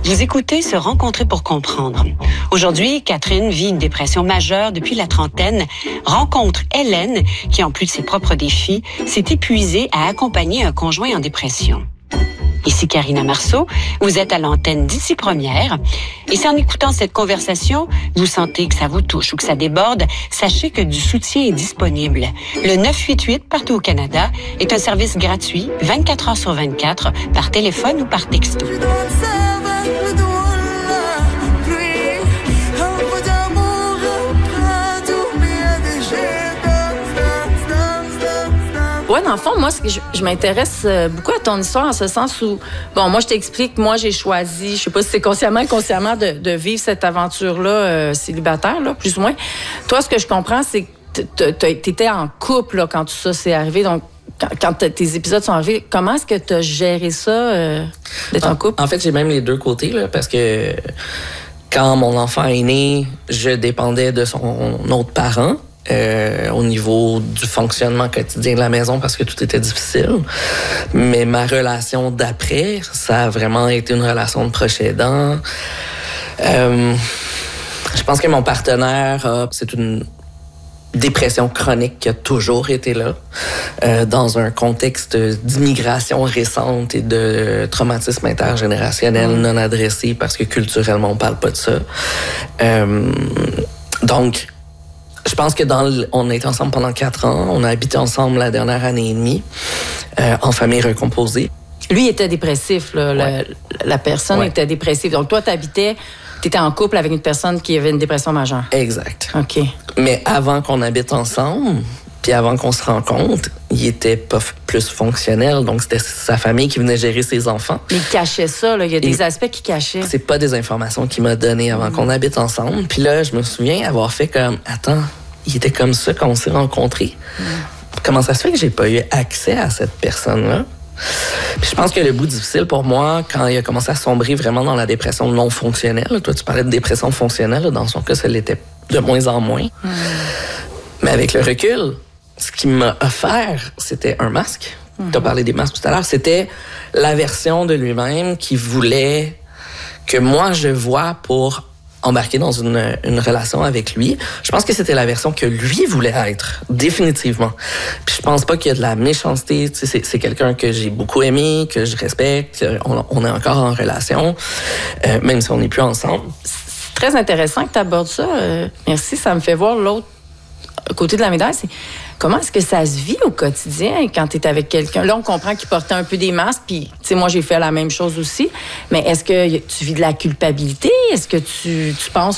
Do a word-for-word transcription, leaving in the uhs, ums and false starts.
Vous écoutez Se rencontrer pour comprendre. Aujourd'hui, Catherine vit une dépression majeure depuis la trentaine, rencontre Hélène, qui en plus de ses propres défis, s'est épuisée à accompagner un conjoint en dépression. Ici Karina Marceau, vous êtes à l'antenne d'Ici Première. Et si en écoutant cette conversation, vous sentez que ça vous touche ou que ça déborde, sachez que du soutien est disponible. Le neuf huit huit, partout au Canada, est un service gratuit, vingt-quatre heures sur vingt-quatre, par téléphone ou par texto. Ouais, dans le fond, moi, ce que je, je m'intéresse beaucoup à ton histoire en ce sens où, bon, moi, je t'explique, moi, j'ai choisi, je sais pas si c'est consciemment ou inconsciemment, de, de vivre cette aventure-là euh, célibataire, là, plus ou moins. Toi, ce que je comprends, c'est que t'étais en couple là, quand tout ça s'est arrivé, donc quand, quand tes épisodes sont arrivés, comment est-ce que tu as géré ça, euh, d'être en, en couple? En fait, j'ai même les deux côtés, là, parce que quand mon enfant est né, je dépendais de son autre parent. Euh, au niveau du fonctionnement quotidien de la maison parce que tout était difficile. Mais ma relation d'après, ça a vraiment été une relation de proche aidant. Euh, je pense que mon partenaire, a, c'est une dépression chronique qui a toujours été là, euh, dans un contexte d'immigration récente et de traumatisme intergénérationnel mmh. non adressé parce que culturellement, on parle pas de ça. Euh, donc, je pense que dans le, on a été ensemble pendant quatre ans. On a habité ensemble la dernière année et demie, euh, en famille recomposée. Lui était dépressif, là. Ouais. La, la personne ouais. était dépressive. Donc, toi, t'habitais, t'étais en couple avec une personne qui avait une dépression majeure. Exact. OK. Mais avant qu'on habite ensemble, puis avant qu'on se rencontre, il était pas f- plus fonctionnel. Donc, c'était sa famille qui venait gérer ses enfants. Mais il cachait ça, là. Il y a des et aspects qu'il cachait. C'est pas des informations qu'il m'a données avant mmh. qu'on habite ensemble. Puis là, je me souviens avoir fait comme, attends, il était comme ça quand on s'est rencontrés. Mmh. Comment ça se fait que j'ai pas eu accès à cette personne-là? Puis je pense que le bout difficile pour moi, quand il a commencé à sombrer vraiment dans la dépression non fonctionnelle, toi, tu parlais de dépression fonctionnelle, dans son cas, ça l'était de moins en moins. Mmh. Mais avec le recul, ce qu'il m'a offert, c'était un masque. Mm-hmm. Tu as parlé des masques tout à l'heure. C'était la version de lui-même qui voulait que moi, je vois pour embarquer dans une, une relation avec lui. Je pense que c'était la version que lui voulait être, définitivement. Puis je pense pas qu'il y a de la méchanceté. Tu sais, c'est, c'est quelqu'un que j'ai beaucoup aimé, que je respecte. On, on est encore en relation, euh, même si on n'est plus ensemble. C'est très intéressant que tu abordes ça. Euh, merci, ça me fait voir l'autre côté de la médaille. C'est comment est-ce que ça se vit au quotidien quand tu es avec quelqu'un? Là, on comprend qu'il portait un peu des masques, puis, tu sais, moi, j'ai fait la même chose aussi. Mais est-ce que tu vis de la culpabilité? Est-ce que tu, tu penses